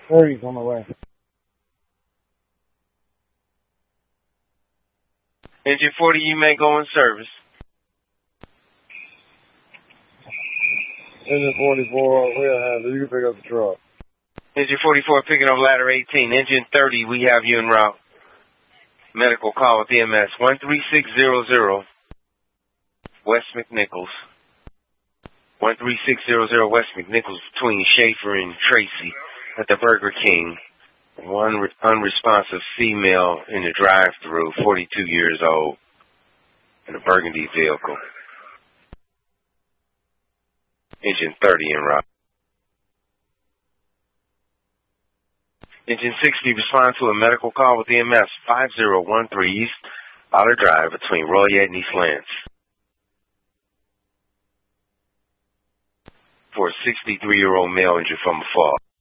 30's on the way. Engine 40, you may go in service. Engine 44, wheelhander, you can pick up the truck. Engine 44 picking up ladder 18. Engine 30, we have you en route. Medical call with EMS 13600 West McNichols. 13600 West McNichols between Schaefer and Tracy at the Burger King. One unresponsive female in the drive-thru, 42 years old, in a burgundy vehicle. Engine 30 en route. Engine 60, respond to a medical call with EMS 5013 East Otter Drive between Royette and East Lance. For a 63-year-old male injured from a fall.